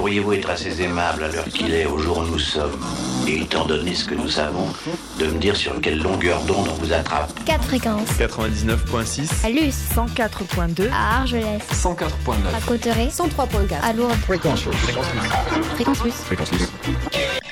pourriez-vous être assez aimable à l'heure qu'il est, au jour où nous sommes, et étant donné ce que nous savons, de me dire sur quelle longueur d'onde on vous attrape? 4 fréquences. 99.6. À Luce. 104.2. À Argelès. 104.9. À Cauterets. 103.4. À Lourdes. Fréquence. Fréquence Luce. Fréquence Luce.